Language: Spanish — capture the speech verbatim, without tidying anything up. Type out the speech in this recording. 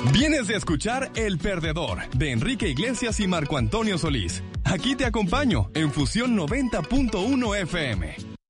Vienes de escuchar El Perdedor, de Enrique Iglesias y Marco Antonio Solís. Aquí te acompaño, en Fusión noventa punto uno F M.